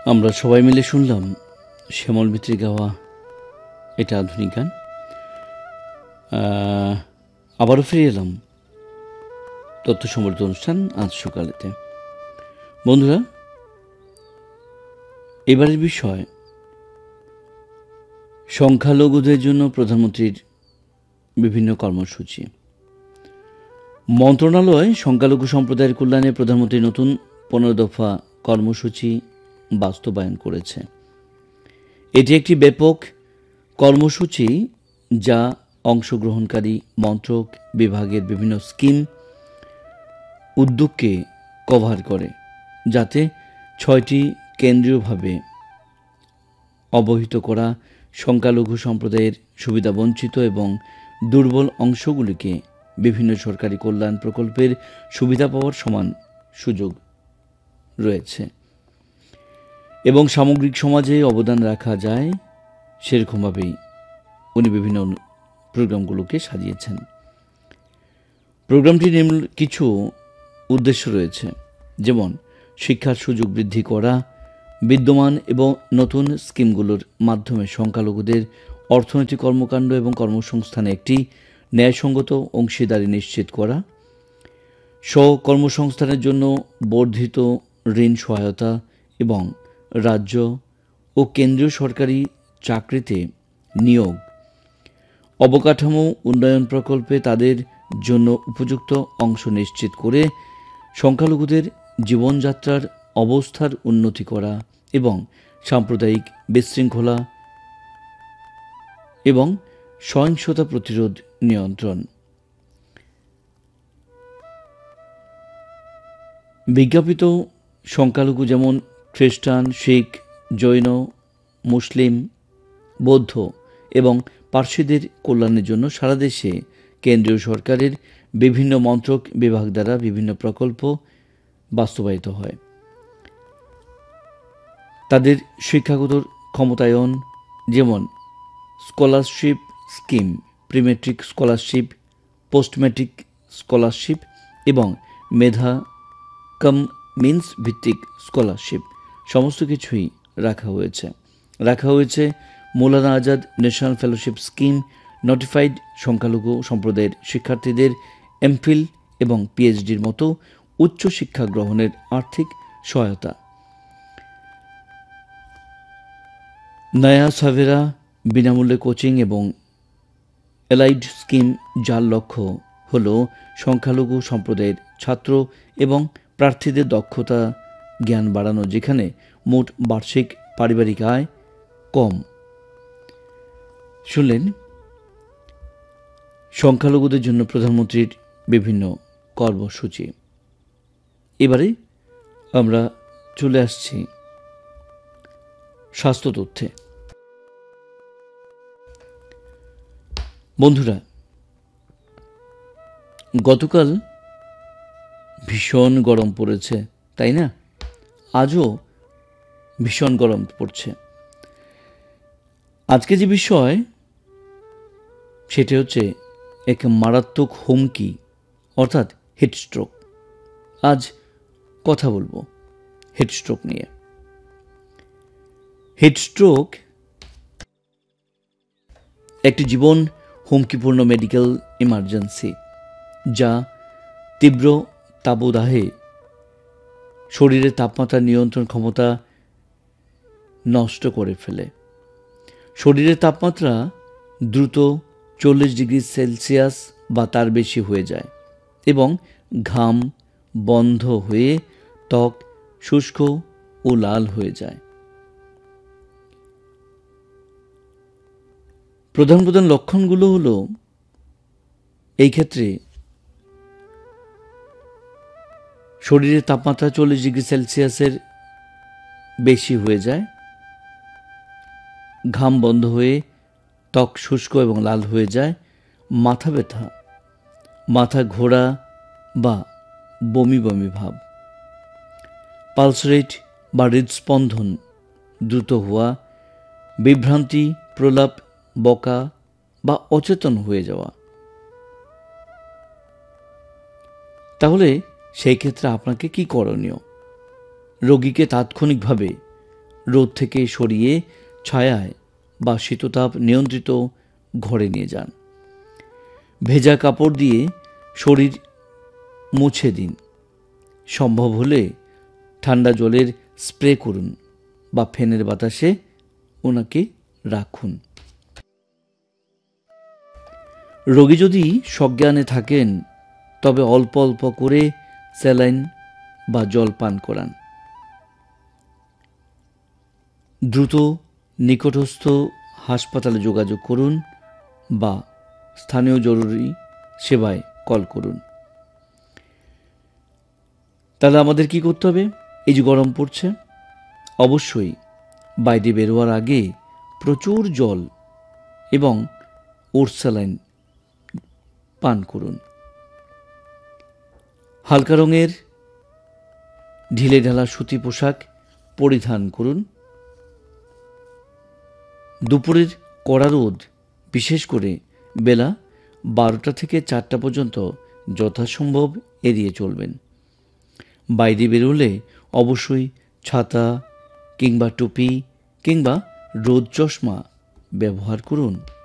আমরা সবাই মিলে শুনলাম শ্যামল মিত্রের গাওয়া এটা আধুনিক গান। আবারও ফিরে এলাম তথ্য সমৃদ্ধ অনুষ্ঠান আজ সকালেতে। বন্ধুরা, এবারের বিষয় সংখ্যালঘুদের জন্য প্রধানমন্ত্রীর বিভিন্ন কর্মসূচি। মন্ত্রণালয় সংখ্যালঘু সম্প্রদায়ের কল্যাণে প্রধানমন্ত্রীর নতুন 15 দফা কর্মসূচি বাস্তবায়ন করেছে। এটি একটি ব্যাপক কর্মসূচি যা অংশগ্রহণকারী মন্ত্রক বিভাগের বিভিন্ন স্কিম উদ্যোগকে কভার করে, যাতে 6টি কেন্দ্রীয়ভাবে অবহিত করা সংখ্যালঘু সম্প্রদায়ের সুবিধাবঞ্চিত এবং দুর্বল অংশগুলিকে বিভিন্ন সরকারি কল্যাণ প্রকল্পের সুবিধা পাওয়ার সমান সুযোগ রয়েছে এবং সামগ্রিক সমাজে অবদান রাখা যায় সেরকমভাবেই উনি বিভিন্ন প্রোগ্রামগুলোকে সাজিয়েছেন। প্রোগ্রামটির কিছু উদ্দেশ্য রয়েছে, যেমন শিক্ষার সুযোগ বৃদ্ধি করা, বিদ্যমান এবং নতুন স্কিমগুলোর মাধ্যমে সংখ্যালঘুদের অর্থনৈতিক কর্মকাণ্ড এবং কর্মসংস্থানে একটি ন্যায়সঙ্গত অংশীদারি নিশ্চিত করা, স্বকর্মসংস্থানের জন্য বর্ধিত ঋণ সহায়তা এবং রাজ্য ও কেন্দ্রীয় সরকারি চাকরিতে নিয়োগ, অবকাঠামো উন্নয়ন প্রকল্পে তাদের জন্য উপযুক্ত অংশ নিশ্চিত করে সংখ্যালঘুদের জীবনযাত্রার অবস্থার উন্নতি করা এবং সাম্প্রদায়িক বিশৃঙ্খলা এবং সহিংসতা প্রতিরোধ নিয়ন্ত্রণ। বিজ্ঞাপিত সংখ্যালঘু যেমন খ্রিস্টান, শিখ, জৈন, মুসলিম, বৌদ্ধ এবং পার্সিদের কল্যাণের জন্য সারা দেশে কেন্দ্রীয় সরকারের বিভিন্ন মন্ত্রক বিভাগ দ্বারা বিভিন্ন প্রকল্প বাস্তবায়িত হয়। তাদের শিক্ষাগত ক্ষমতায়ন, যেমন scholarship scheme, প্রিমেট্রিক scholarship, post matric scholarship এবং মেধা কাম মিন্স ভিত্তিক স্কলারশিপ, সমস্ত কিছুই রাখা হয়েছে Maulana Azad national fellowship scheme, notified সংখ্যালঘু সম্প্রদায়ের শিক্ষার্থীদের এমফিল এবং পিএইচডির মতো উচ্চ শিক্ষা গ্রহণের আর্থিক সহায়তা, নয়া সাভেরা বিনামূল্যে কোচিং এবং এলাইড স্কিম, যার লক্ষ্য হল সংখ্যালঘু সম্প্রদায়ের ছাত্র এবং প্রার্থীদের দক্ষতা জ্ঞান বাড়ানো, যেখানে মোট বার্ষিক পারিবারিক আয় কম। শুনলেন সংখ্যালঘুদের জন্য প্রধানমন্ত্রীর বিভিন্ন কর্মসূচি। এবারে আমরা চলে আসছি স্বাস্থ্য তথ্যে। বন্ধুরা, গতকাল ভীষণ গরম পড়েছে, তাই না? আজও ভীষণ গরম পড়ছে। আজকে যে বিষয় সেটা হচ্ছে এক মারাত্মক হুমকি, অর্থাৎ হিটস্ট্রোক। আজ কথা বলবো হিটস্ট্রোক নিয়ে। হিটস্ট্রোক একটি জীবন হুমকিপূর্ণ মেডিকেল ইমার্জেন্সি, যা তীব্র তাপদাহে শরীরের তাপমাত্রা নিয়ন্ত্রণ ক্ষমতা নষ্ট করে ফেলে। শরীরের তাপমাত্রা দ্রুত 40 ডিগ্রি সেলসিয়াস বা তার বেশি হয়ে যায় এবং ঘাম বন্ধ হয়ে ত্বক শুষ্ক ও লাল হয়ে যায়। প্রধান লক্ষণগুলো হলো, এই ক্ষেত্রে শরীরের তাপমাত্রা 40 ডিগ্রি সেলসিয়াসের বেশি হয়ে যায়, ঘাম বন্ধ হয়ে ত্বক শুষ্ক এবং লাল হয়ে যায়, মাথা ব্যথা, মাথা ঘোরা বা বমি বমি ভাব, পালস রেট বা হৃদস্পন্দন দ্রুত হওয়া, বিভ্রান্তি, প্রলাপ, বকা বা অচেতন হয়ে যাওয়া। তাহলে সেই ক্ষেত্রে আপনাকে কি করণীয়? রোগীকে তাৎক্ষণিকভাবে রোদ থেকে সরিয়ে ছায়ায় বা শীততাপ নিয়ন্ত্রিত ঘরে নিয়ে যান। ভেজা কাপড় দিয়ে শরীর মুছে দিন। সম্ভব হলে ঠান্ডা জলের স্প্রে করুন বা ফ্যানের বাতাসে ওনাকে রাখুন। রোগী যদি সজ্ঞানে থাকেন তবে অল্প অল্প করে স্যালাইন বা জল পান করান। দ্রুত নিকটস্থ হাসপাতালে যোগাযোগ করুন বা স্থানীয় জরুরি সেবায় কল করুন। তাহলে আমাদের কি করতে হবে? এই যে গরম পড়ছে, অবশ্যই বাইরে বেরোয়ার আগে প্রচুর জল এবং ওরসালাইন পান করুন। হালকা রঙের ঢিলে ঢালা সুতি পোশাক পরিধান করুন। দুপুরের কড়া রোদ, বিশেষ করে বেলা 12টা থেকে 4টা পর্যন্ত যথাসম্ভব এড়িয়ে চলবেন। বাইরে বেরোলে অবশ্যই ছাতা কিংবা টুপি কিংবা রোদ চশমা ব্যবহার করুন।